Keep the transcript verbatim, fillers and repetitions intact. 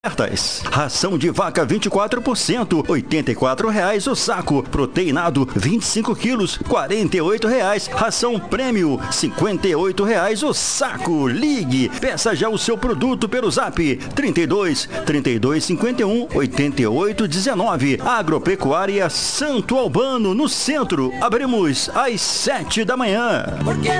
Ração de vaca vinte e quatro por cento, oitenta e quatro reais o saco. Proteinado vinte e cinco quilos, quarenta e oito reais. Ração prêmio, cinquenta e oito reais o saco. Ligue, peça já o seu produto pelo Zap trinta e dois, trinta e dois, cinquenta e um, oitenta e oito, dezenove. Agropecuária Santo Albano, no centro. Abrimos às sete da manhã. Porque